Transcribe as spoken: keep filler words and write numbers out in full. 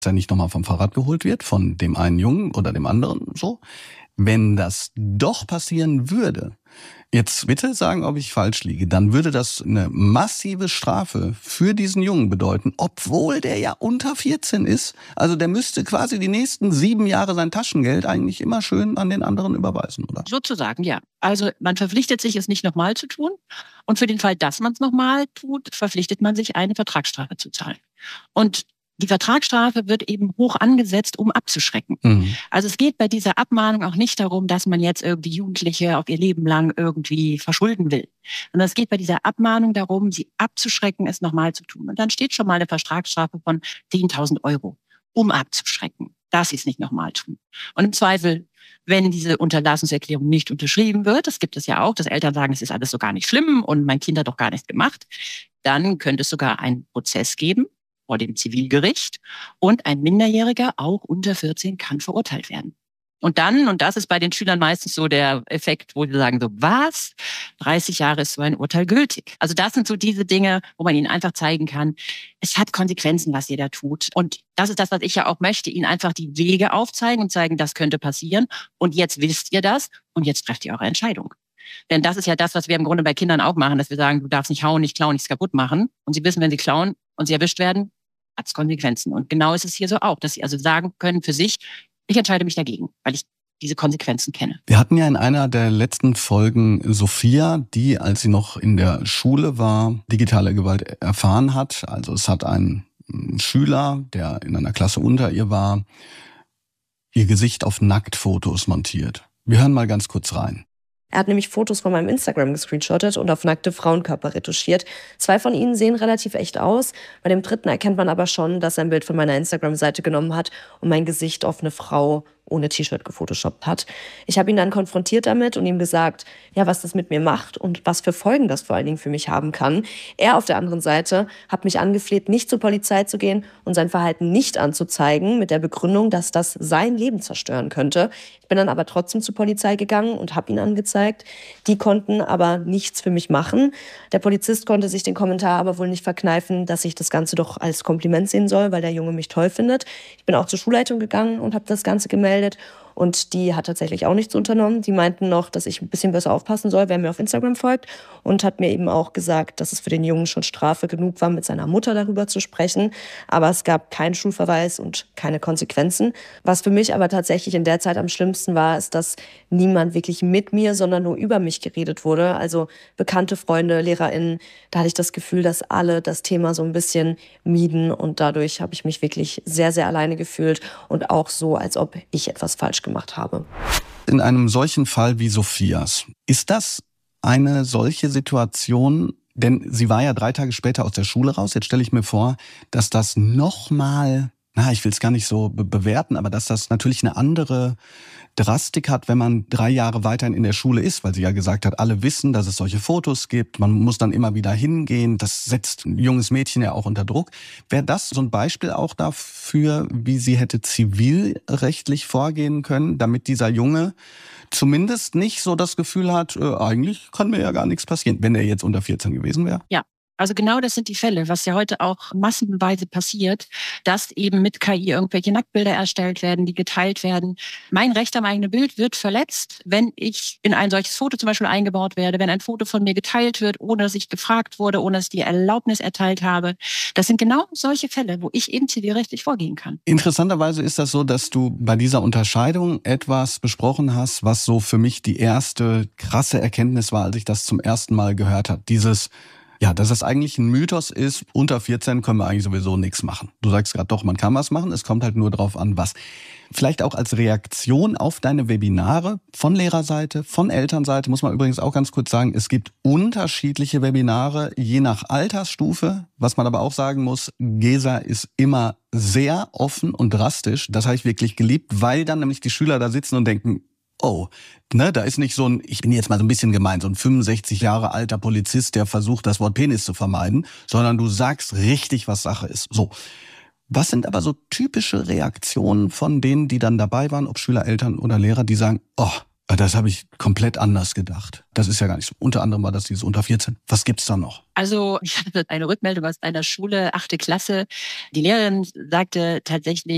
er nicht nochmal vom Fahrrad geholt wird, von dem einen Jungen oder dem anderen, so. Wenn das doch passieren würde, jetzt bitte sagen, ob ich falsch liege, dann würde das eine massive Strafe für diesen Jungen bedeuten, obwohl der ja unter vierzehn ist. Also der müsste quasi die nächsten sieben Jahre sein Taschengeld eigentlich immer schön an den anderen überweisen, oder? Sozusagen, ja. Also man verpflichtet sich, es nicht nochmal zu tun. Und für den Fall, dass man es nochmal tut, verpflichtet man sich, eine Vertragsstrafe zu zahlen. Und die Vertragsstrafe wird eben hoch angesetzt, um abzuschrecken. Mhm. Also es geht bei dieser Abmahnung auch nicht darum, dass man jetzt irgendwie Jugendliche auf ihr Leben lang irgendwie verschulden will. Sondern es geht bei dieser Abmahnung darum, sie abzuschrecken, es nochmal zu tun. Und dann steht schon mal eine Vertragsstrafe von zehntausend Euro, um abzuschrecken, dass sie es nicht nochmal tun. Und im Zweifel, wenn diese Unterlassungserklärung nicht unterschrieben wird, das gibt es ja auch, dass Eltern sagen, es ist alles so gar nicht schlimm und mein Kind hat doch gar nichts gemacht, dann könnte es sogar einen Prozess geben vor dem Zivilgericht und ein Minderjähriger, auch unter vierzehn, kann verurteilt werden. Und dann, und das ist bei den Schülern meistens so der Effekt, wo sie sagen so, was? dreißig Jahre ist so ein Urteil gültig. Also das sind so diese Dinge, wo man ihnen einfach zeigen kann, es hat Konsequenzen, was ihr da tut. Und das ist das, was ich ja auch möchte, ihnen einfach die Wege aufzeigen und zeigen, das könnte passieren. Und jetzt wisst ihr das und jetzt trefft ihr eure Entscheidung. Denn das ist ja das, was wir im Grunde bei Kindern auch machen, dass wir sagen, du darfst nicht hauen, nicht klauen, nichts kaputt machen. Und sie wissen, wenn sie klauen und sie erwischt werden, hat es Konsequenzen. Und genau ist es hier so auch, dass sie also sagen können für sich, ich entscheide mich dagegen, weil ich diese Konsequenzen kenne. Wir hatten ja in einer der letzten Folgen Sophia, die, als sie noch in der Schule war, digitale Gewalt erfahren hat. Also es hat ein Schüler, der in einer Klasse unter ihr war, ihr Gesicht auf Nacktfotos montiert. Wir hören mal ganz kurz rein. Er hat nämlich Fotos von meinem Instagram gescreenshottet und auf nackte Frauenkörper retuschiert. Zwei von ihnen sehen relativ echt aus. Bei dem dritten erkennt man aber schon, dass er ein Bild von meiner Instagram-Seite genommen hat und mein Gesicht auf eine Frau ohne T-Shirt gefotoshoppt hat. Ich habe ihn dann konfrontiert damit und ihm gesagt, ja, was das mit mir macht und was für Folgen das vor allen Dingen für mich haben kann. Er auf der anderen Seite hat mich angefleht, nicht zur Polizei zu gehen und sein Verhalten nicht anzuzeigen, mit der Begründung, dass das sein Leben zerstören könnte. Ich bin dann aber trotzdem zur Polizei gegangen und habe ihn angezeigt. Die konnten aber nichts für mich machen. Der Polizist konnte sich den Kommentar aber wohl nicht verkneifen, dass ich das Ganze doch als Kompliment sehen soll, weil der Junge mich toll findet. Ich bin auch zur Schulleitung gegangen und habe das Ganze gemeldet. Und die hat tatsächlich auch nichts unternommen. Die meinten noch, dass ich ein bisschen besser aufpassen soll, wer mir auf Instagram folgt. Und hat mir eben auch gesagt, dass es für den Jungen schon Strafe genug war, mit seiner Mutter darüber zu sprechen. Aber es gab keinen Schulverweis und keine Konsequenzen. Was für mich aber tatsächlich in der Zeit am schlimmsten war, ist, dass niemand wirklich mit mir, sondern nur über mich geredet wurde. Also bekannte Freunde, LehrerInnen. Da hatte ich das Gefühl, dass alle das Thema so ein bisschen mieden. Und dadurch habe ich mich wirklich sehr, sehr alleine gefühlt. Und auch so, als ob ich etwas falsch gemacht habe. In einem solchen Fall wie Sophias, ist das eine solche Situation, denn sie war ja drei Tage später aus der Schule raus, jetzt stelle ich mir vor, dass das nochmal, na, ich will es gar nicht so be- bewerten, aber dass das natürlich eine andere Drastik hat, wenn man drei Jahre weiterhin in der Schule ist, weil sie ja gesagt hat, alle wissen, dass es solche Fotos gibt, man muss dann immer wieder hingehen, das setzt ein junges Mädchen ja auch unter Druck. Wäre das so ein Beispiel auch dafür, wie sie hätte zivilrechtlich vorgehen können, damit dieser Junge zumindest nicht so das Gefühl hat, äh, eigentlich kann mir ja gar nichts passieren, wenn er jetzt unter vierzehn gewesen wäre? Ja. Also genau das sind die Fälle, was ja heute auch massenweise passiert, dass eben mit K I irgendwelche Nacktbilder erstellt werden, die geteilt werden. Mein Recht am eigenen Bild wird verletzt, wenn ich in ein solches Foto zum Beispiel eingebaut werde, wenn ein Foto von mir geteilt wird, ohne dass ich gefragt wurde, ohne dass ich die Erlaubnis erteilt habe. Das sind genau solche Fälle, wo ich eben zivilrechtlich vorgehen kann. Interessanterweise ist das so, dass du bei dieser Unterscheidung etwas besprochen hast, was so für mich die erste krasse Erkenntnis war, als ich das zum ersten Mal gehört habe. Dieses Ja, dass das eigentlich ein Mythos ist, unter vierzehn können wir eigentlich sowieso nichts machen. Du sagst gerade doch, man kann was machen, es kommt halt nur drauf an, was. Vielleicht auch als Reaktion auf deine Webinare von Lehrerseite, von Elternseite, muss man übrigens auch ganz kurz sagen, es gibt unterschiedliche Webinare, je nach Altersstufe. Was man aber auch sagen muss, Gesa ist immer sehr offen und drastisch. Das habe ich wirklich geliebt, weil dann nämlich die Schüler da sitzen und denken, oh, ne, da ist nicht so ein, ich bin jetzt mal so ein bisschen gemein, so ein fünfundsechzig Jahre alter Polizist, der versucht, das Wort Penis zu vermeiden, sondern du sagst richtig, was Sache ist. So. Was sind aber so typische Reaktionen von denen, die dann dabei waren, ob Schüler, Eltern oder Lehrer, die sagen, oh, das habe ich komplett anders gedacht. Das ist ja gar nicht so. Unter anderem war das dieses unter vierzehn. Was gibt's da noch? Also ich hatte eine Rückmeldung aus einer Schule, achte Klasse. Die Lehrerin sagte tatsächlich,